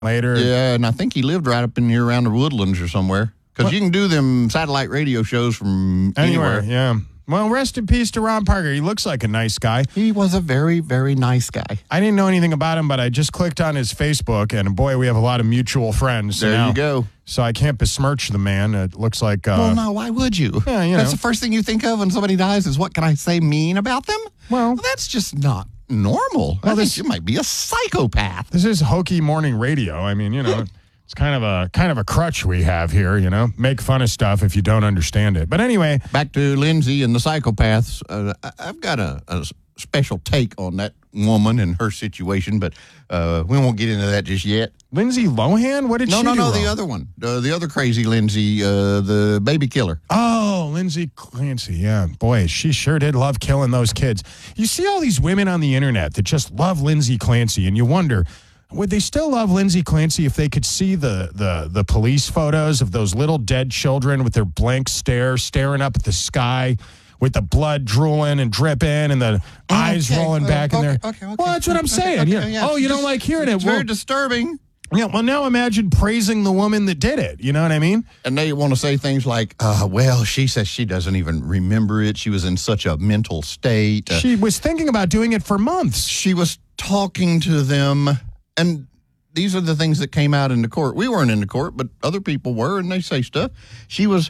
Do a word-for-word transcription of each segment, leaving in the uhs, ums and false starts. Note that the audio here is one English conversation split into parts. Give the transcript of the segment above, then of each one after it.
later. Yeah, and I think he lived right up in here around the Woodlands or somewhere. Because you can do them satellite radio shows from anywhere. anywhere. Yeah. Well, rest in peace to Ron Parker. He looks like a nice guy. He was a very, very nice guy. I didn't know anything about him, but I just clicked on his Facebook, and boy, we have a lot of mutual friends. There now. you go. So I can't besmirch the man. It looks like... Uh, well, no, why would you? Yeah, you That's know. the first thing you think of when somebody dies is, what can I say mean about them? Well, that's just not normal. Well, I this, think you might be a psychopath. This is hokey morning radio. I mean, you know... It's kind of a kind of a crutch we have here, you know. Make fun of stuff if you don't understand it. But anyway, back to Lindsay and the psychopaths. Uh, I've got a, a special take on that woman and her situation, but uh, we won't get into that just yet. Lindsay Lohan? What did no, she no, do? No, No, no, the other one, uh, the other crazy Lindsay, uh, the baby killer. Oh, Lindsay Clancy. Yeah, boy, she sure did love killing those kids. You see all these women on the internet that just love Lindsay Clancy, and you wonder, would they still love Lindsay Clancy if they could see the, the, the police photos of those little dead children with their blank stare, staring up at the sky with the blood drooling and dripping and the okay. eyes rolling uh, back okay, in there? Okay, okay, well, that's what I'm saying. Okay, yeah. okay, yeah. Oh, you Just, don't like hearing it's it? It's well, very disturbing. Yeah, well, now imagine praising the woman that did it. You know what I mean? And they want to say things like, uh, well, she says she doesn't even remember it. She was in such a mental state. Uh, she was thinking about doing it for months. She was talking to them, and these are the things that came out in the court. We weren't in the court, but other people were, and they say stuff. She was,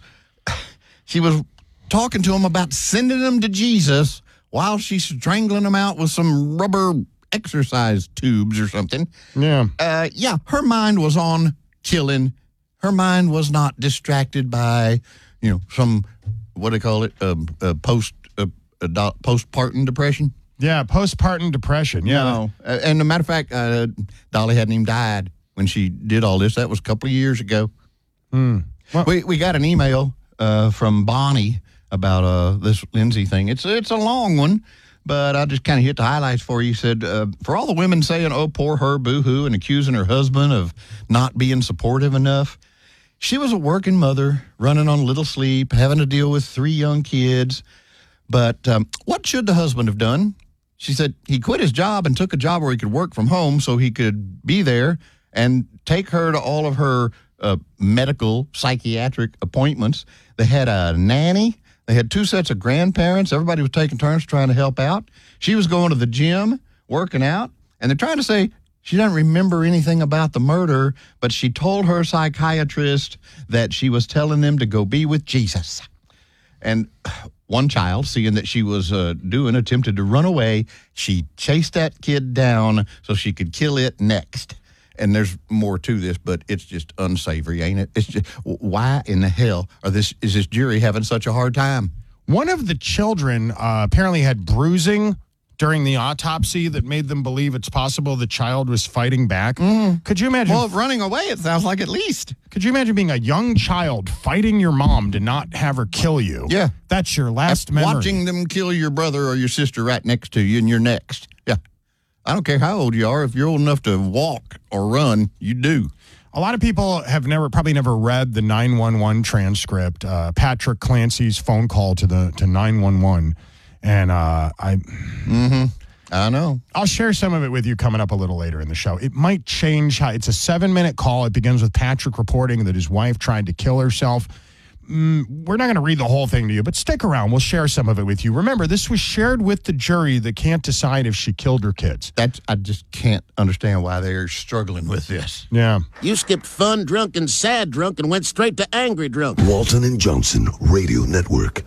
she was talking to them about sending them to Jesus while she's strangling them out with some rubber exercise tubes or something. Yeah. Uh, yeah, her mind was on killing. Her mind was not distracted by, you know, some, what do they call it, uh, uh, post, uh, uh, postpartum depression. Yeah, postpartum depression. Yeah. No. Uh, and a matter of fact, uh, Dolly hadn't even died when she did all this. That was a couple of years ago. Mm. Well, we we got an email uh, from Bonnie about uh, this Lindsay thing. It's it's a long one, but I'll just kind of hit the highlights for you. He said, uh, for all the women saying, oh, poor her, boo-hoo, and accusing her husband of not being supportive enough, she was a working mother, running on little sleep, having to deal with three young kids. But um, what should the husband have done? She said he quit his job and took a job where he could work from home so he could be there and take her to all of her uh, medical, psychiatric appointments. They had a nanny. They had two sets of grandparents. Everybody was taking turns trying to help out. She was going to the gym, working out, and they're trying to say she doesn't remember anything about the murder, but she told her psychiatrist that she was telling them to go be with Jesus. And one child, seeing that she was uh, doing, attempted to run away. She chased that kid down so she could kill it next. And there's more to this, but it's just unsavory, ain't it? It's just, why in the hell are this is this jury having such a hard time? One of the children uh, apparently had bruising during the autopsy that made them believe it's possible the child was fighting back. Mm. Could you imagine? Well, running away, it sounds like at least. Could you imagine being a young child fighting your mom to not have her kill you? Yeah. That's your last memory. Watching them kill your brother or your sister right next to you and you're next. Yeah. I don't care how old you are. If you're old enough to walk or run, you do. A lot of people have never, probably never read the nine one one transcript, uh, Patrick Clancy's phone call to the to nine one one. And uh, I, mm-hmm. I know. I'll share some of it with you coming up a little later in the show. It might change how, it's a seven-minute call. It begins with Patrick reporting that his wife tried to kill herself. Mm, we're not going to read the whole thing to you, but stick around. We'll share some of it with you. Remember, this was shared with the jury that can't decide if she killed her kids. That's, I just can't understand why they're struggling with this. Yeah. You skipped fun drunk and sad drunk and went straight to angry drunk. Walton and Johnson Radio Network.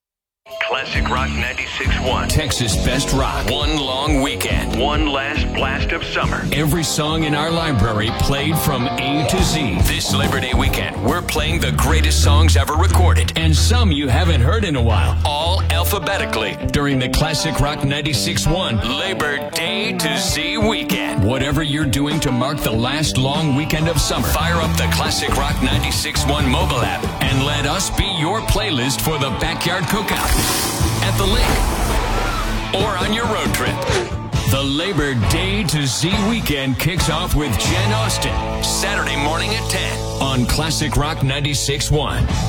Classic Rock ninety-six point one. Texas Best Rock. One long weekend. One last blast of summer. Every song in our library played from A to Z. This Labor Day weekend, we're playing the greatest songs ever recorded. And some you haven't heard in a while. All alphabetically during the Classic Rock ninety-six point one Labor Day to Z weekend. Whatever you're doing to mark the last long weekend of summer, fire up the Classic Rock ninety-six point one mobile app and let us be your playlist for the backyard cookout, at the lake, or on your road trip. The Labor Day to Z weekend kicks off with Jen Austen, Saturday morning at ten on Classic Rock ninety-six point one.